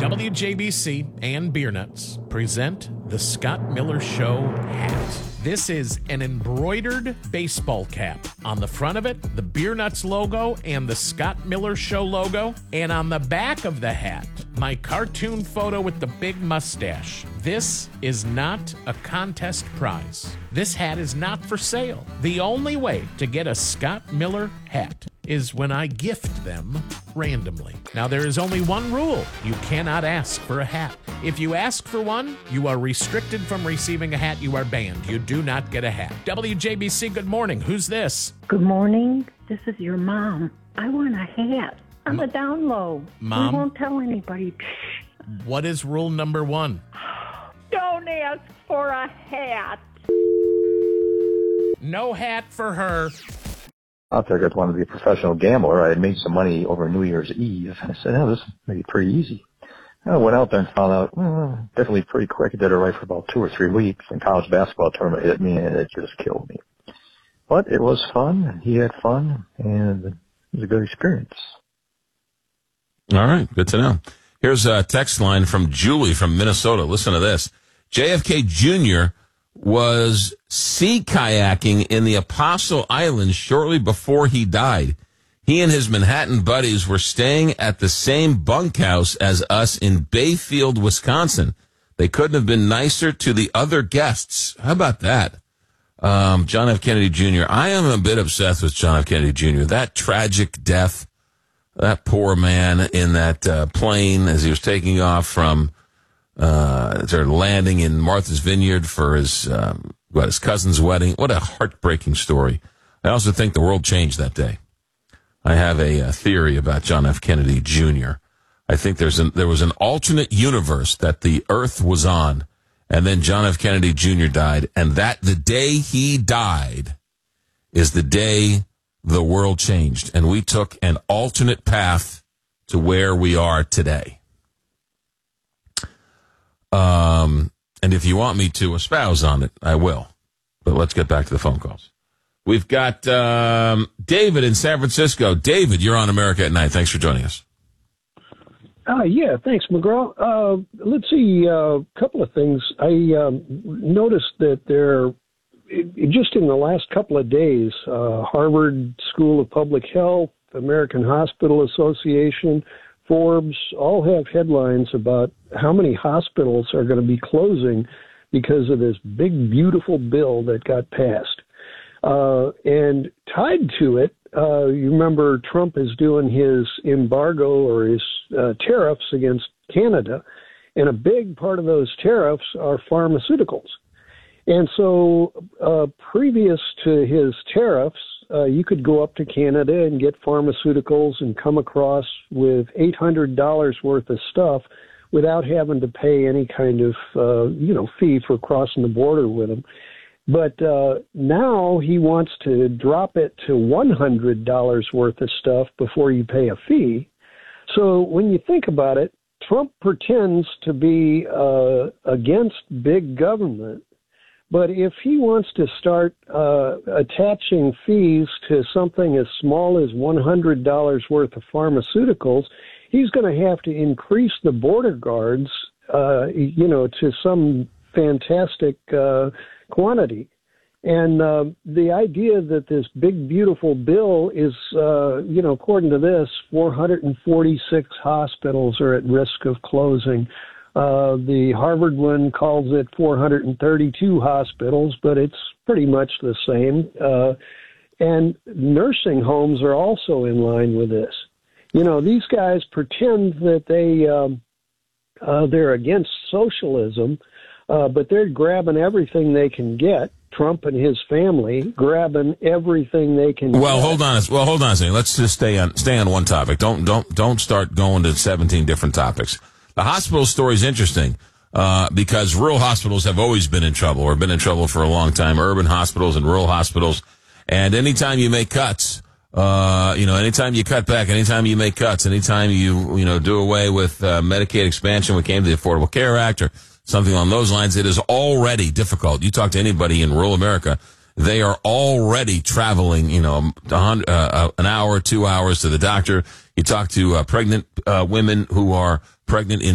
WJBC and Beer Nuts present the Scott Miller Show hat. This is an embroidered baseball cap. On the front of it, the Beer Nuts logo and the Scott Miller Show logo. And on the back of the hat, my cartoon photo with the big mustache. This is not a contest prize. This hat is not for sale. The only way to get a Scott Miller hat is when I gift them randomly. Now, there is only one rule. You cannot ask for a hat. If you ask for one, you are restricted from receiving a hat. You are banned. You do not get a hat. WJBC, good morning. Who's this? Good morning. This is your mom. I want a hat. I'm a down low. Mom? We won't tell anybody. What is rule number one? Don't ask for a hat. No hat for her. I figured I wanted to be a professional gambler. I had made some money over New Year's Eve. I said, this may be pretty easy. I went out there and found out, definitely pretty quick. I did it right for about 2 or 3 weeks. And college basketball tournament hit me, and it just killed me. But it was fun, and he had fun, and it was a good experience. All right, good to know. Here's a text line from Julie from Minnesota. Listen to this. JFK Jr. was sea kayaking in the Apostle Islands shortly before he died. He and his Manhattan buddies were staying at the same bunkhouse as us in Bayfield, Wisconsin. They couldn't have been nicer to the other guests. How about that? John F. Kennedy Jr. I am a bit obsessed with John F. Kennedy Jr. That tragic death, that poor man in that plane as he was taking off from landing in Martha's Vineyard for his cousin's wedding. What a heartbreaking story. I also think the world changed that day. I have a theory about John F. Kennedy Jr. I think there was an alternate universe that the Earth was on, and then John F. Kennedy Jr. died, and that the day he died is the day the world changed, and we took an alternate path to where we are today. And if you want me to espouse on it, I will. But let's get back to the phone calls. We've got David in San Francisco. David, you're on America at Night. Thanks for joining us. Yeah, thanks, McGraw. Let's see, a couple of things. I noticed that just in the last couple of days, Harvard School of Public Health, American Hospital Association, Forbes all have headlines about how many hospitals are going to be closing because of this big, beautiful bill that got passed. And tied to it, you remember Trump is doing his embargo or his tariffs against Canada, and a big part of those tariffs are pharmaceuticals. And so previous to his tariffs, you could go up to Canada and get pharmaceuticals and come across with $800 worth of stuff without having to pay any kind of, fee for crossing the border with them. But now he wants to drop it to $100 worth of stuff before you pay a fee. So when you think about it, Trump pretends to be against big government. But if he wants to start attaching fees to something as small as $100 worth of pharmaceuticals, he's going to have to increase the border guards, to some fantastic quantity. And the idea that this big, beautiful bill is, according to this, 446 hospitals are at risk of closing. The Harvard one calls it 432 hospitals, but it's pretty much the same. And nursing homes are also in line with this. These guys pretend that they're against socialism, but they're grabbing everything they can get. Trump and his family grabbing everything they can. Well, hold on a second. Let's just stay on one topic. Don't start going to 17 different topics. The hospital story is interesting because rural hospitals have always been in trouble or been in trouble for a long time. Urban hospitals and rural hospitals, and anytime you make cuts, anytime you cut back, anytime you make cuts, anytime you do away with Medicaid expansion, when it came to the Affordable Care Act or something along those lines, it is already difficult. You talk to anybody in rural America, they are already traveling, an hour, 2 hours to the doctor. You talk to pregnant women who are pregnant in